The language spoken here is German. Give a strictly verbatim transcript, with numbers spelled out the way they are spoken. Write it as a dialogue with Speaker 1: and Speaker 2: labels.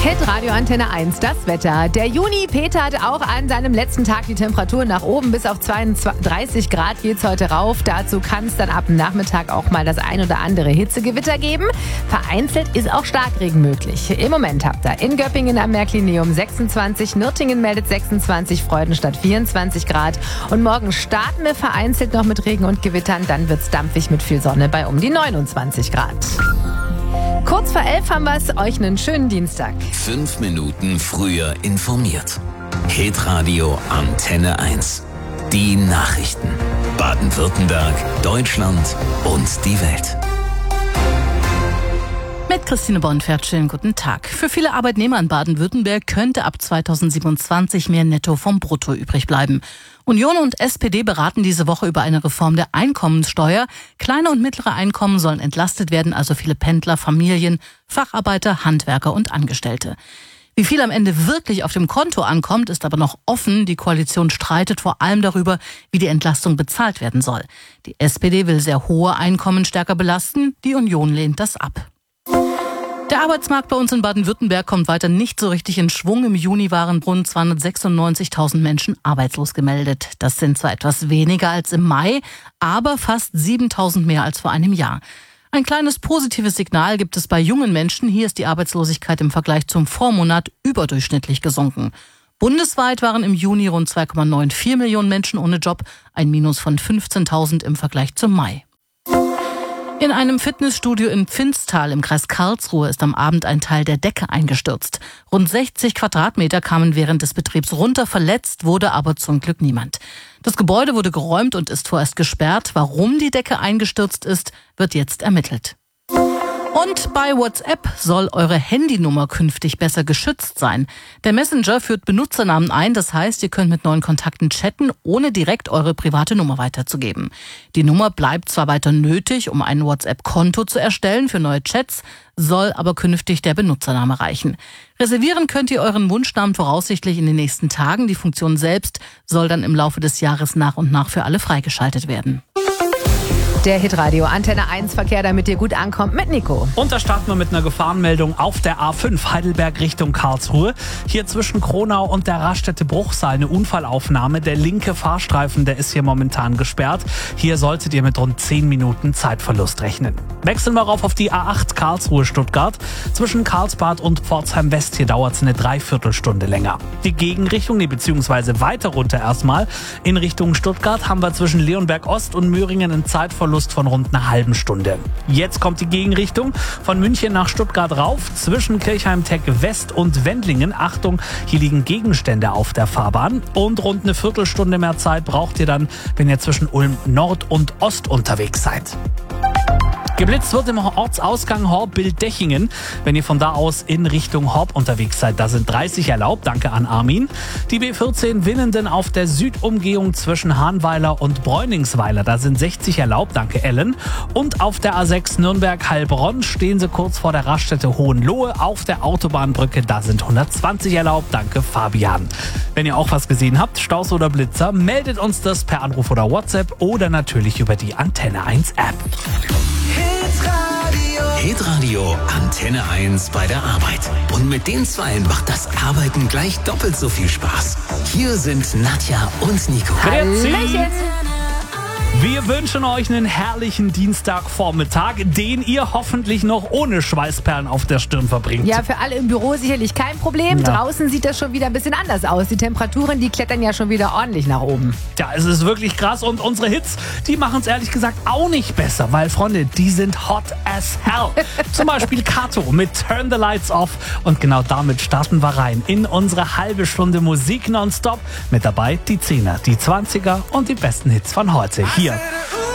Speaker 1: Hitradio Antenne eins, das Wetter. Der Juni petert auch an seinem letzten Tag die Temperatur nach oben. Bis auf zweiunddreißig Grad geht's heute rauf. Dazu kann es dann ab dem Nachmittag auch mal das ein oder andere Hitzegewitter geben. Vereinzelt ist auch Starkregen möglich. Im Moment habt ihr in Göppingen am Märklinium sechsundzwanzig, Nürtingen meldet sechsundzwanzig, Freudenstadt vierundzwanzig Grad. Und morgen starten wir vereinzelt noch mit Regen und Gewittern. Dann wird's dampfig mit viel Sonne bei um die neunundzwanzig Grad. Kurz vor elf haben wir es. Euch einen schönen Dienstag.
Speaker 2: Fünf Minuten früher informiert. Hitradio Antenne eins. Die Nachrichten. Baden-Württemberg, Deutschland und die Welt.
Speaker 3: Mit Christine Bonfert, schönen guten Tag. Für viele Arbeitnehmer in Baden-Württemberg könnte ab zweitausendsiebenundzwanzig mehr Netto vom Brutto übrig bleiben. Union und S P D beraten diese Woche über eine Reform der Einkommenssteuer. Kleine und mittlere Einkommen sollen entlastet werden, also viele Pendler, Familien, Facharbeiter, Handwerker und Angestellte. Wie viel am Ende wirklich auf dem Konto ankommt, ist aber noch offen. Die Koalition streitet vor allem darüber, wie die Entlastung bezahlt werden soll. Die S P D will sehr hohe Einkommen stärker belasten, die Union lehnt das ab. Der Arbeitsmarkt bei uns in Baden-Württemberg kommt weiter nicht so richtig in Schwung. Im Juni waren rund zweihundertsechsundneunzigtausend Menschen arbeitslos gemeldet. Das sind zwar etwas weniger als im Mai, aber fast siebentausend mehr als vor einem Jahr. Ein kleines positives Signal gibt es bei jungen Menschen. Hier ist die Arbeitslosigkeit im Vergleich zum Vormonat überdurchschnittlich gesunken. Bundesweit waren im Juni rund zwei Komma vierundneunzig Millionen Menschen ohne Job, ein Minus von fünfzehntausend im Vergleich zum Mai. In einem Fitnessstudio in Pfinstal im Kreis Karlsruhe ist am Abend ein Teil der Decke eingestürzt. Rund sechzig Quadratmeter kamen während des Betriebs runter, verletzt wurde aber zum Glück niemand. Das Gebäude wurde geräumt und ist vorerst gesperrt. Warum die Decke eingestürzt ist, wird jetzt ermittelt. Und bei WhatsApp soll eure Handynummer künftig besser geschützt sein. Der Messenger führt Benutzernamen ein, das heißt, ihr könnt mit neuen Kontakten chatten, ohne direkt eure private Nummer weiterzugeben. Die Nummer bleibt zwar weiter nötig, um ein WhatsApp-Konto zu erstellen für neue Chats, soll aber künftig der Benutzername reichen. Reservieren könnt ihr euren Wunschnamen voraussichtlich in den nächsten Tagen. Die Funktion selbst soll dann im Laufe des Jahres nach und nach für alle freigeschaltet werden.
Speaker 1: Der Hitradio Antenne eins Verkehr, damit ihr gut ankommt, mit Nico.
Speaker 4: Und da starten wir mit einer Gefahrenmeldung auf der A fünf Heidelberg Richtung Karlsruhe. Hier zwischen Kronau und der Raststätte Bruchsal eine Unfallaufnahme. Der linke Fahrstreifen, der ist hier momentan gesperrt. Hier solltet ihr mit rund zehn Minuten Zeitverlust rechnen. Wechseln wir rauf auf die A acht Karlsruhe-Stuttgart. Zwischen Karlsbad und Pforzheim West, hier dauert es eine Dreiviertelstunde länger. Die Gegenrichtung, nee, beziehungsweise weiter runter erstmal. In Richtung Stuttgart haben wir zwischen Leonberg Ost und Möhringen einen Zeitverlust von rund einer halben Stunde. Jetzt kommt die Gegenrichtung von München nach Stuttgart rauf, zwischen Kirchheim-Tech West und Wendlingen. Achtung, hier liegen Gegenstände auf der Fahrbahn und rund eine Viertelstunde mehr Zeit braucht ihr dann, wenn ihr zwischen Ulm Nord und Ost unterwegs seid. Geblitzt wird im Ortsausgang Horb-Bildechingen. Wenn ihr von da aus in Richtung Horb unterwegs seid, da sind dreißig erlaubt. Danke an Armin. Die B vierzehn Winnenden auf der Südumgehung zwischen Hahnweiler und Bräuningsweiler, da sind sechzig erlaubt. Danke Ellen. Und auf der A sechs Nürnberg-Heilbronn stehen sie kurz vor der Raststätte Hohenlohe. Auf der Autobahnbrücke, da sind hundertzwanzig erlaubt. Danke Fabian. Wenn ihr auch was gesehen habt, Staus oder Blitzer, meldet uns das per Anruf oder WhatsApp oder natürlich über die Antenne eins App.
Speaker 2: Hitradio Antenne eins bei der Arbeit. Und mit den Zweien macht das Arbeiten gleich doppelt so viel Spaß. Hier sind Nadja und Nico.
Speaker 4: Grüezi. Wir wünschen euch einen herrlichen Dienstagvormittag, den ihr hoffentlich noch ohne Schweißperlen auf der Stirn verbringt.
Speaker 1: Ja, für alle im Büro sicherlich kein Problem. Ja. Draußen sieht das schon wieder ein bisschen anders aus. Die Temperaturen, die klettern ja schon wieder ordentlich nach oben.
Speaker 4: Ja, es ist wirklich krass. Und unsere Hits, die machen es ehrlich gesagt auch nicht besser. Weil, Freunde, die sind hot as hell. Zum Beispiel Kato mit Turn the Lights Off. Und genau damit starten wir rein in unsere halbe Stunde Musik nonstop. Mit dabei die Zehner, die Zwanziger und die besten Hits von heute. Hier